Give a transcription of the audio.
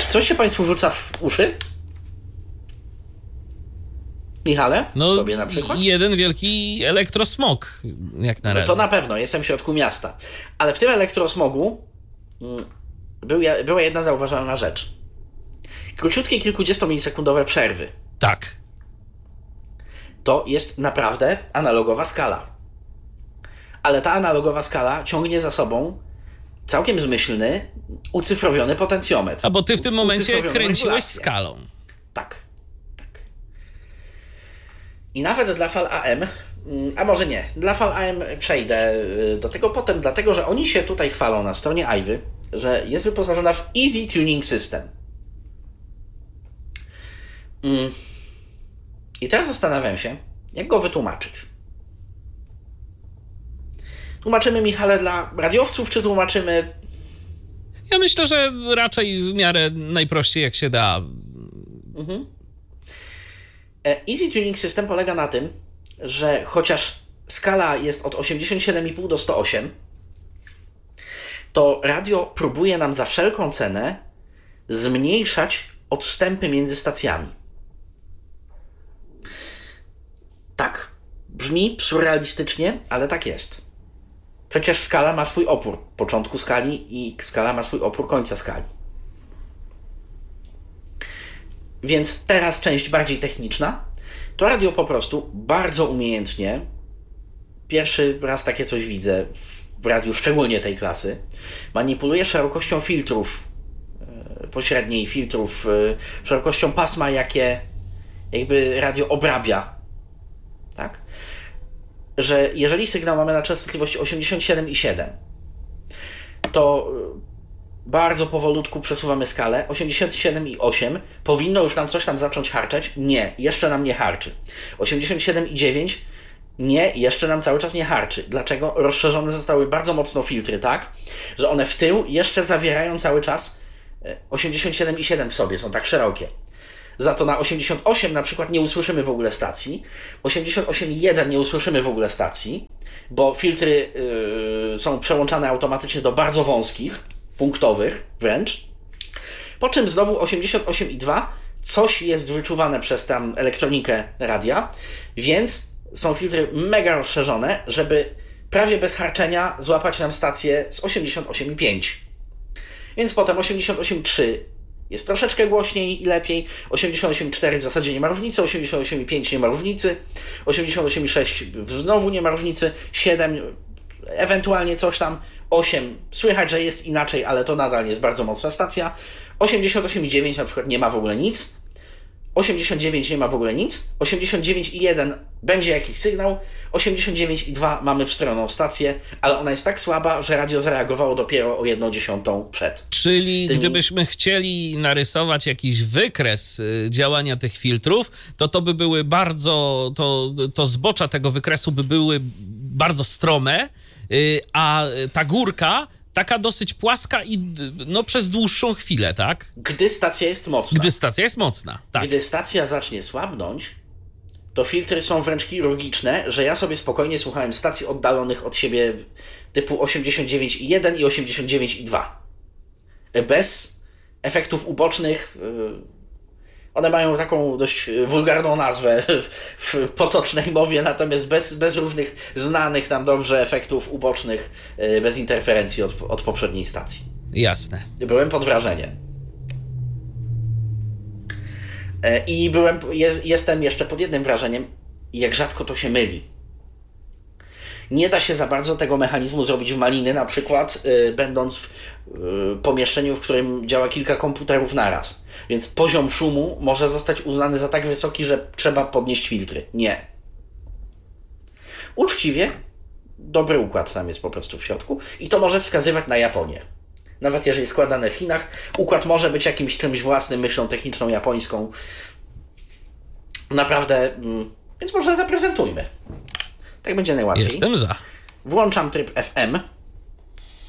Czy coś się Państwu rzuca w uszy? Michale? No, Tobie na przykład? jeden wielki elektrosmog, jak na razie. To na pewno, jestem w środku miasta. Ale w tym elektrosmogu była jedna zauważalna rzecz. Króciutkie, kilkudziestomilisekundowe przerwy. Tak. To jest naprawdę analogowa skala. Ale ta analogowa skala ciągnie za sobą całkiem zmyślny, ucyfrowiony potencjometr. A bo ty w tym momencie kręciłeś regulację. skalą. Tak. I nawet dla fal AM, a może nie, dla fal AM przejdę do tego potem, dlatego że oni się tutaj chwalą na stronie Ivy, że jest wyposażona w Easy Tuning System. I teraz zastanawiam się, jak go wytłumaczyć. Tłumaczymy, Michale, dla radiowców, czy tłumaczymy... Ja myślę, że raczej w miarę najprościej jak się da. Easy Tuning System polega na tym, że chociaż skala jest od 87,5 do 108, to radio próbuje nam za wszelką cenę zmniejszać odstępy między stacjami. Tak, brzmi surrealistycznie, ale tak jest. Przecież skala ma swój opór początku skali i skala ma swój opór końca skali. Więc teraz część bardziej techniczna. To radio po prostu bardzo umiejętnie, pierwszy raz takie coś widzę w radiu, szczególnie tej klasy, manipuluje szerokością filtrów pośredniej, filtrów, szerokością pasma, jakie jakby radio obrabia. Tak? Że jeżeli sygnał mamy na częstotliwości 87,7, to bardzo powolutku przesuwamy skalę. 87,8 powinno już nam coś tam zacząć harczeć. Nie, jeszcze nam nie harczy. 87,9 nie, jeszcze nam cały czas nie harczy. Dlaczego? Rozszerzone zostały bardzo mocno filtry, tak? Że one w tył jeszcze zawierają cały czas 87,7 w sobie, są tak szerokie. Za to na 88 na przykład nie usłyszymy w ogóle stacji. 88,1 nie usłyszymy w ogóle stacji, bo filtry są przełączane automatycznie do bardzo wąskich, punktowych wręcz. Po czym znowu 88,2 coś jest wyczuwane przez tam elektronikę radia, więc są filtry mega rozszerzone, żeby prawie bez harczenia złapać nam stację z 88,5. Więc potem 88,3 jest troszeczkę głośniej i lepiej, 88,4 w zasadzie nie ma różnicy, 88,5 nie ma różnicy, 88,6 znowu nie ma różnicy, 7 ewentualnie coś tam, 8 słychać, że jest inaczej, ale to nadal jest bardzo mocna stacja, 88,9 na przykład nie ma w ogóle nic, 89 nie ma w ogóle nic, 89,1 będzie jakiś sygnał, 89,2 mamy wstrojoną stację, ale ona jest tak słaba, że radio zareagowało dopiero o 1/10 przed. Czyli gdybyśmy chcieli narysować jakiś wykres działania tych filtrów, to by były bardzo, to zbocza tego wykresu by były bardzo strome, a ta górka taka dosyć płaska i no przez dłuższą chwilę, tak? Gdy stacja jest mocna. Gdy stacja jest mocna, tak. Gdy stacja zacznie słabnąć, to filtry są wręcz chirurgiczne, że ja sobie spokojnie słuchałem stacji oddalonych od siebie typu 89,1 i 89,2. Bez efektów ubocznych. One mają taką dość wulgarną nazwę w potocznej mowie, natomiast bez różnych znanych nam dobrze efektów ubocznych, bez interferencji od poprzedniej stacji. Jasne. Byłem pod wrażeniem. I jestem jeszcze pod jednym wrażeniem, jak rzadko to się myli. Nie da się za bardzo tego mechanizmu zrobić w maliny, na przykład będąc w pomieszczeniu, w którym działa kilka komputerów naraz. Więc poziom szumu może zostać uznany za tak wysoki, że trzeba podnieść filtry. Nie. Uczciwie, dobry układ tam jest po prostu w środku i to może wskazywać na Japonię. Nawet jeżeli składane w Chinach, układ może być jakimś czymś własnym, myślą techniczną japońską. Naprawdę, więc może zaprezentujmy. Tak będzie najłatwiej. Jestem za. Włączam tryb FM.